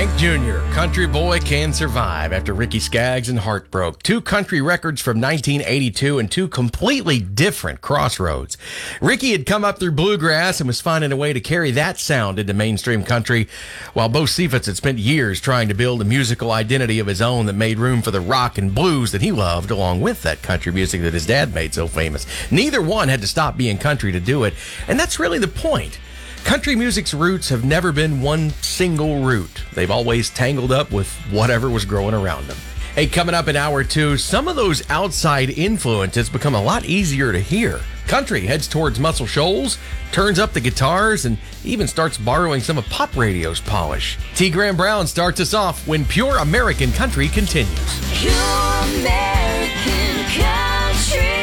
Hank Jr., Country Boy Can Survive, after Ricky Skaggs and Heartbroke. Two country records from 1982 and two completely different crossroads. Ricky had come up through bluegrass and was finding a way to carry that sound into mainstream country, while Bo Cephas had spent years trying to build a musical identity of his own that made room for the rock and blues that he loved, along with that country music that his dad made so famous. Neither one had to stop being country to do it, and that's really the point. Country music's roots have never been one single root. They've always tangled up with whatever was growing around them. Hey, coming up in hour two, some of those outside influences become a lot easier to hear. Country heads towards Muscle Shoals, turns up the guitars, and even starts borrowing some of pop radio's polish. T. Graham Brown starts us off when Pure American Country continues. Pure American Country.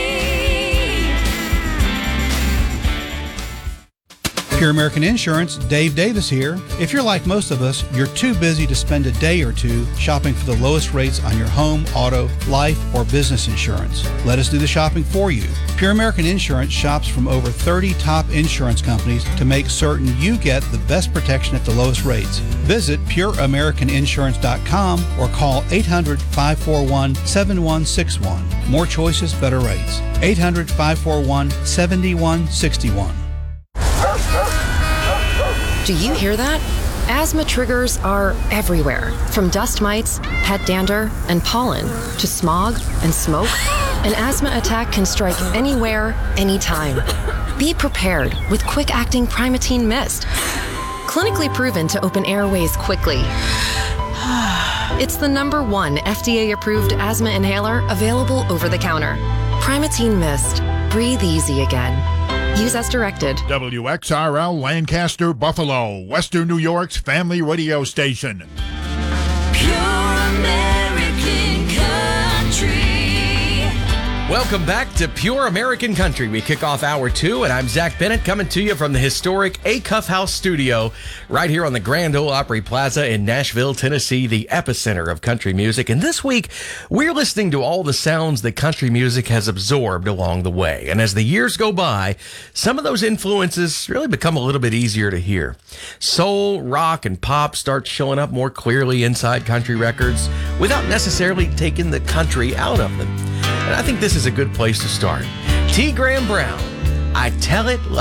Pure American Insurance, Dave Davis here. If you're like most of us, you're too busy to spend a day or two shopping for the lowest rates on your home, auto, life, or business insurance. Let us do the shopping for you. Pure American Insurance shops from over 30 top insurance companies to make certain you get the best protection at the lowest rates. Visit pureamericaninsurance.com or call 800-541-7161. More choices, better rates. 800-541-7161. Do you hear that? Asthma triggers are everywhere, from dust mites, pet dander, and pollen, to smog and smoke. An asthma attack can strike anywhere, anytime. Be prepared with quick-acting Primatene Mist. Clinically proven to open airways quickly. It's the #1 FDA-approved asthma inhaler available over the counter. Primatene Mist. Breathe easy again. Use as directed. WXRL Lancaster, Buffalo, Western New York's family radio station. Pure American Country. Welcome back to Pure American Country. We kick off hour two, and I'm Zach Bennett, coming to you from the historic Acuff House studio right here on the Grand Ole Opry Plaza in Nashville, Tennessee, the epicenter of country music. And this week, we're listening to all the sounds that country music has absorbed along the way. And as the years go by, some of those influences really become a little bit easier to hear. Soul, rock, and pop start showing up more clearly inside country records without necessarily taking the country out of them. And I think this is a good place to start. T. Graham Brown, I Tell It